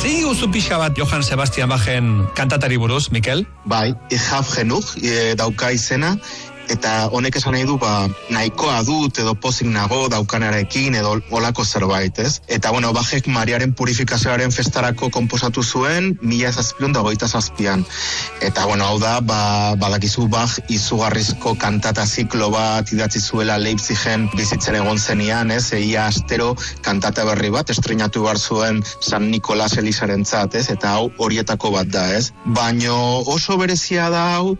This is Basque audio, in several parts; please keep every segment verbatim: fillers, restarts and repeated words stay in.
Zein guzu pixka bat Johann Sebastian Bachen kantatari buruz, Mikel? Bai, ich hab genug e, dauka izena, eta honek esan nahi du, ba, nahikoa dut edo pozik nago daukanarekin edo olako zerbait, ez? Eta, bueno, Bachek Mariaren purifikazioaren festarako konposatu zuen, mila zazpion da goita zazpian. Eta, bueno, hau da, ba, badakizu Bach izugarrizko kantata ziklo bat idatzi zuela Leipzigen bizitzen egon zenian, ez? Eia astero kantata berri bat, estrenatu behar zuen San Nikolas Elizarentzat, ez? Eta hau horietako bat da, ez? Baino oso berezia da hau,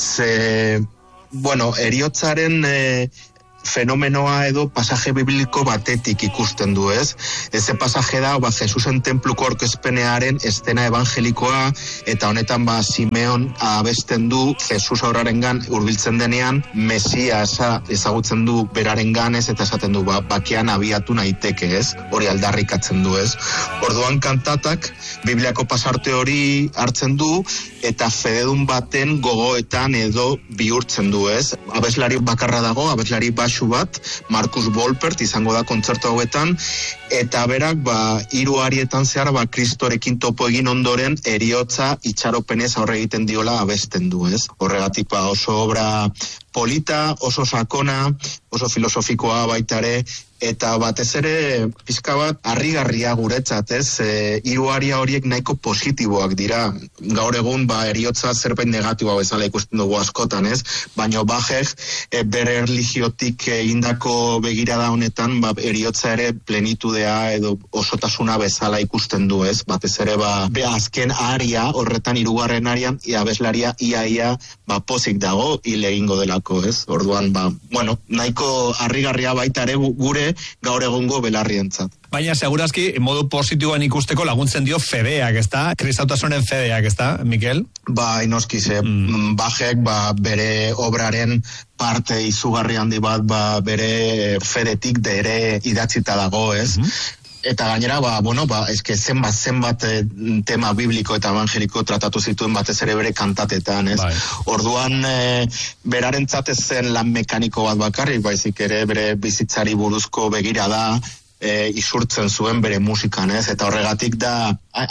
ze... Bueno, eriotzaren e, fenomenoa edo pasaje bibliko batetik ikusten du, ez? Eze pasaje da, ba, Jesusen templuko orkezpenearen estena evangelikoa, eta honetan, ba, Simeon abesten du Jesus aurrarengan hurbiltzen denean, Mesiasa ezagutzen du berarengan, ez? Eta esaten du, ba, bakean abiatu naiteke, ez? Hori aldarrikatzen du, ez? Orduan kantatak, Bibliako pasarte hori hartzen du, eta fededun baten gogoetan edo bihurtzen du, ez? Abeslari bakarra dago, abeslari basu bat, Markus Wolpert izango da kontzertu hauetan, eta berak, ba, hiru arietan zehar, ba, Kristorekin topo egin ondoren, eriotza itxaropenez aurre egiten diola abesten du, ez? Horregatik, ba, oso obra polita, oso sakona, oso filosofikoa baitare, eta batez ere pizka bat harrigarria guretzat, ez? E, hiru aria horiek nahiko positiboak dira. Gaur egun, ba, eriotza zerbait negatiboa bezala ikusten dugu askotan, ez? Baina Bachek e, bere erlijiotik egindako begirada honetan, ba, eriotza ere plenitudea edo osotasuna bezala ikusten du, ez? Batez ere, ba, be azken aria horretan hirugarren arian, abeslaria iaia, ba, pozik dago hil egingo delako, ez? Orduan, ba, bueno, nahiko harrigarria baita ere gure gaur egungo belarrientzat. Baina segurazki modu positiboan ikusteko laguntzen dio fedeak, ezta? Kristautasunen fedeak, ezta, Mikel? Ba, inoski ze, mm. Bachek, ba, bere obraren parte izugarri handi bat, ba, bere fedetik dere idatzita dago, ez? Mm-hmm. Eta gainera, ba, bueno, ba, eske zenbat, zenbat e, tema bibliko eta evangeliko tratatu zituen batez ere bere kantatetan, ez? Bai. Orduan, e, berarentzat ez zen lan mekaniko bat bakarrik, baizik ere bere bizitzari buruzko begirada e, isurtzen zuen bere musikan, ez? Eta horregatik da,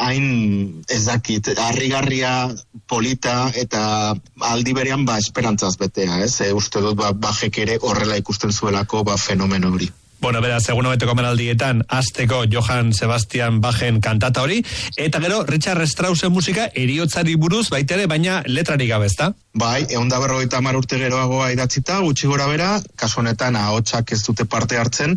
hain ez dakit, harrigarria polita eta aldi berean, ba, esperantzaz betea, ez? E, uste dut, ba, Bachek ere horrela ikusten zuelako, ba, fenomeno hori. Bueno, beraz, egun hobeteko menaldietan, azteko Johann Sebastian Bachen kantata hori, eta gero, Richard Straussen musika eriotzari buruz baitere, baina letrarik gabe, ezta? Bai, egun da berrogeita hamar urte geroagoa idatzita, gutxi gora bera, kasu honetan ahotsak ez dute parte hartzen,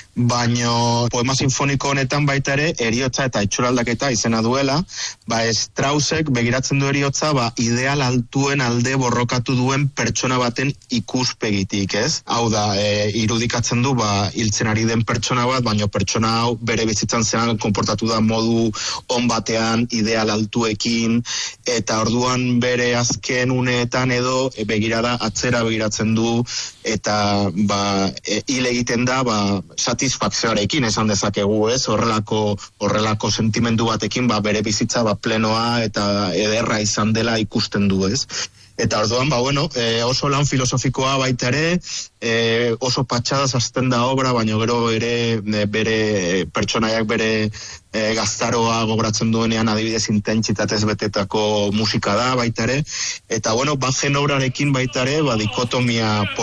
baino poema sinfoniko honetan baita ere, eriotza eta itxuraldaketa izena duela, ba Straussek begiratzen du eriotza, ba ideal altuen alde borrokatu duen pertsona baten ikuspegitik, ez? Hau da, e, irudikatzen du, ba hiltzen ari den pertsona bat, baino pertsona hau bere bizitzan zean konportatu da modu on batean, ideal altuekin, eta orduan bere azken uneetan edo e, begirada atzera begiratzen du, eta ba e, hil egiten da, ba satisfakzioarekin esan dezakegu, ez? Horrelako horrelako sentimendu batekin, ba bere bizitza ba plenoa eta ederra izan dela ikusten du, ez? Eta orduan, ba, bueno, e, oso lan filosofikoa baita ere, e, oso patxadaz hasten da obra, baina gero ere e, bere e, pertsonaiak bere e, gaztaroa gogoratzen duenean adibidez intentsitatez betetako musika da baita ere, eta bueno, Bachen obrarekin baita ere, ba, dikotomia